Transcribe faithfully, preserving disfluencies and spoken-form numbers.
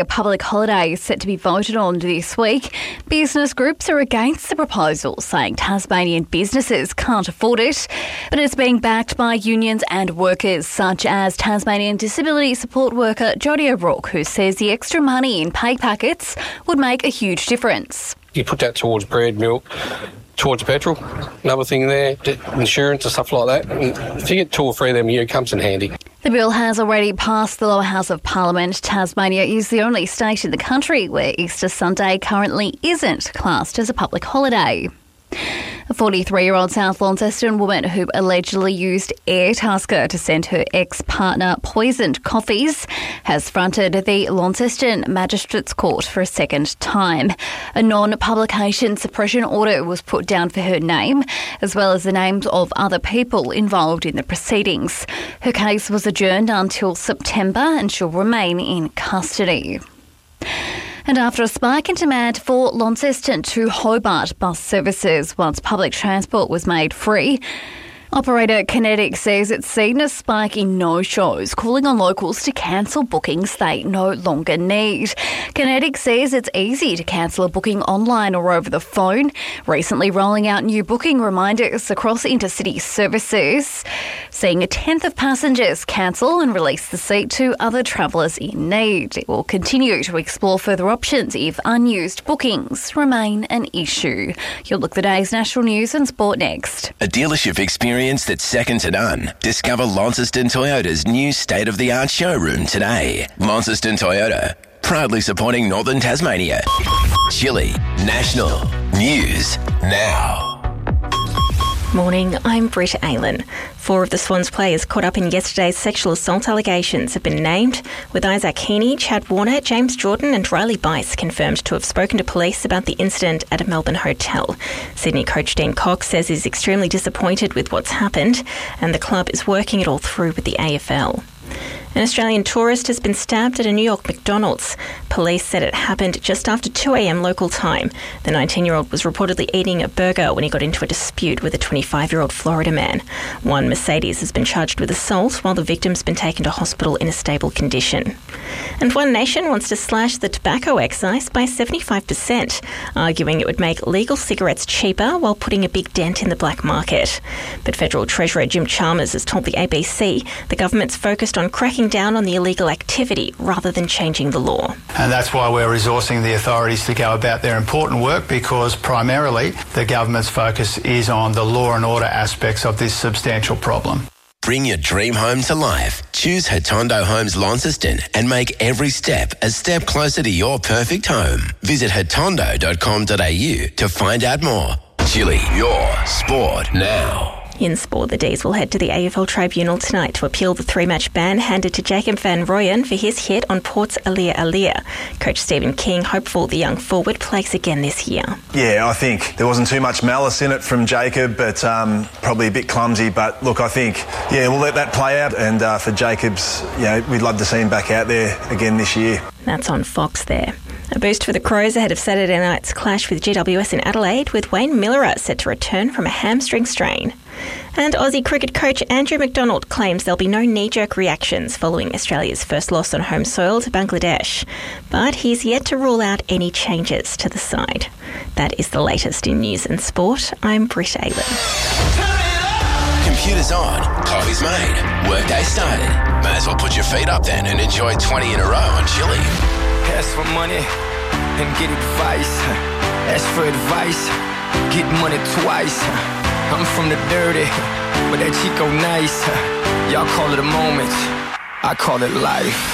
A public holiday is set to be voted on this week. Business groups are against the proposal, saying Tasmanian businesses can't afford it, but it's being backed by unions and workers, such as Tasmanian disability support worker Jodie O'Rourke, who says the extra money in pay packets would make a huge difference. You put that towards bread, milk, towards petrol, another thing there, insurance and stuff like that. And if you get two or three of them a year, it comes in handy. The bill has already passed the lower house of Parliament. Tasmania is the only state in the country where Easter Sunday currently isn't classed as a public holiday. A forty-three-year-old South Launceston woman who allegedly used Airtasker to send her ex-partner poisoned coffees has fronted the Launceston Magistrates Court for a second time. A non-publication suppression order was put down for her name, as well as the names of other people involved in the proceedings. Her case was adjourned until September and she'll remain in custody. And after a spike in demand for Launceston to Hobart bus services once public transport was made free, operator Kinetic says it's seen a spike in no-shows, calling on locals to cancel bookings they no longer need. Kinetic says it's easy to cancel a booking online or over the phone, recently rolling out new booking reminders across intercity services, seeing a tenth of passengers cancel and release the seat to other travellers in need. It will continue to explore further options if unused bookings remain an issue. You'll look the day's national news and sport next. A dealership experience that's second to none. Discover Launceston Toyota's new state-of-the-art showroom today. Launceston Toyota, proudly supporting Northern Tasmania. Chili National News Now. Morning, I'm Britt Aylan. Four of the Swans players caught up in yesterday's sexual assault allegations have been named, with Isaac Heaney, Chad Warner, James Jordan and Riley Bice confirmed to have spoken to police about the incident at a Melbourne hotel. Sydney coach Dean Cox says he's extremely disappointed with what's happened and the club is working it all through with the A F L. An Australian tourist has been stabbed at a New York McDonald's. Police said it happened just after two a.m. local time. The nineteen-year-old was reportedly eating a burger when he got into a dispute with a twenty-five-year-old Florida man. One Mercedes has been charged with assault, while the victim's been taken to hospital in a stable condition. And One Nation wants to slash the tobacco excise by seventy-five percent, arguing it would make legal cigarettes cheaper while putting a big dent in the black market. But Federal Treasurer Jim Chalmers has told the A B C the government's focused on cracking down on the illegal activity rather than changing the law. And that's why we're resourcing the authorities to go about their important work, because primarily the government's focus is on the law and order aspects of this substantial problem. Bring your dream home to life. Choose Hatondo Homes Launceston and make every step a step closer to your perfect home. Visit hatondo dot com dot a u to find out more. Chili, your sport now. In sport, the D's will head to the A F L Tribunal tonight to appeal the three-match ban handed to Jacob van Rooyen for his hit on Port's Alia Alia. Coach Stephen King hopeful the young forward plays again this year. Yeah, I think there wasn't too much malice in it from Jacob, but um, probably a bit clumsy. But look, I think, yeah, we'll let that play out. And uh, for Jacobs, you know, we'd love to see him back out there again this year. That's on Fox there. A boost for the Crows ahead of Saturday night's clash with G W S in Adelaide, with Wayne Miller set to return from a hamstring strain. And Aussie cricket coach Andrew McDonald claims there'll be no knee-jerk reactions following Australia's first loss on home soil to Bangladesh. But he's yet to rule out any changes to the side. That is the latest in news and sport. I'm Britt Aylan. Computers on, coffee's made, workday started. May as well put your feet up then and enjoy twenty in a row on Chili. Ask for money and get advice. Ask for advice, get money twice. I'm from the dirty, but that Chico nice. Y'all call it a moment, I call it life.